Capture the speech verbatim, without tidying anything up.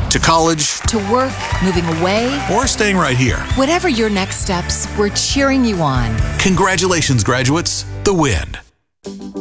To college, to work, moving away, or staying right here. Whatever your next steps, we're cheering you on. Congratulations, graduates. The Wind.